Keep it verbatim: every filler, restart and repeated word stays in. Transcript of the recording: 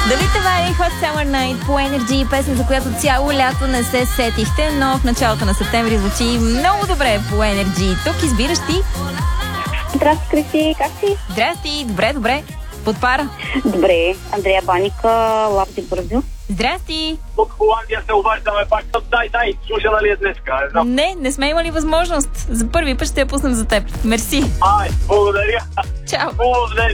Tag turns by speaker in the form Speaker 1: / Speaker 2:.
Speaker 1: Давид Тавари, Hot Summer Night по Energy, песен, за която цяло лято не се сетихте, но в началото на септември звучи много добре по Energy. Тук избираш ти.
Speaker 2: Здрасти, Кристи, как си?
Speaker 1: Здрасти, добре, добре. Под пара.
Speaker 2: Добре, Андрея Баника, Лапти Бързо.
Speaker 1: Здрасти.
Speaker 3: От Холандия се обаждаме пак. Дай, дай, слушала ли е днеска? Не,
Speaker 1: не, не сме имали възможност. За първи път ще я пуснем за теб. Мерси.
Speaker 3: Ай, благодаря.
Speaker 1: Чао.
Speaker 3: Благодаря.